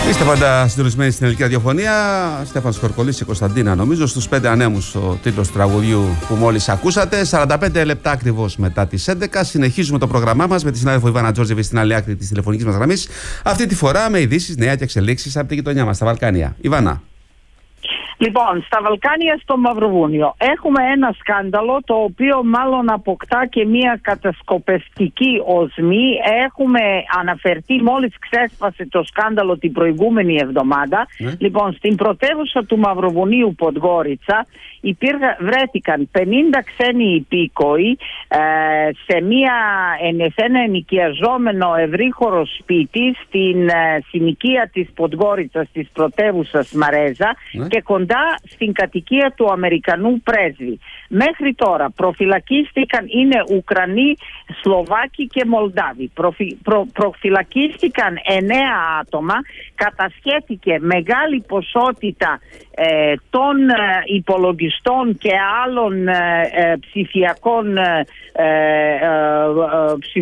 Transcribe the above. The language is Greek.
Είστε πάντα συντονισμένοι στην ελληνική ραδιοφωνία. Στέφανος Κορκολής και Κωνσταντίνα, νομίζω, στους 5 ανέμους, ο τίτλος του τραγουδιού που μόλις ακούσατε. 45 λεπτά ακριβώς μετά τις 11. Συνεχίζουμε το πρόγραμμά μας με τη συνάδελφο Ιβάνα Τζόρτζεβιτ στην άλλη άκρη της τηλεφωνικής μας γραμμής. Αυτή τη φορά με ειδήσεις, νέα και εξελίξεις από τη γειτονιά μας, στα Βαλκάνια. Ιβάνα. Λοιπόν, στα Βαλκάνια, στο Μαυροβούνιο, έχουμε ένα σκάνδαλο το οποίο μάλλον αποκτά και μια κατασκοπευτική οσμή. Έχουμε αναφερθεί, μόλις ξέσπασε το σκάνδαλο την προηγούμενη εβδομάδα. Λοιπόν, στην πρωτεύουσα του Μαυροβουνίου, Ποντγκόριτσα, βρέθηκαν 50 ξένοι υπήκοοι σε ένα ενοικιαζόμενο ευρύχωρο σπίτι στην συνοικία της Ποντγκόριτσας, της πρωτεύουσας Μαρέζα, και κοντά στην κατοικία του Αμερικανού πρέσβη. Μέχρι τώρα προφυλακίστηκαν, είναι Ουκρανοί, Σλοβάκοι και Μολδάβοι. Προφυλακίστηκαν 9 άτομα, κατασχέθηκε μεγάλη ποσότητα των υπολογιστών και άλλων ψηφιακών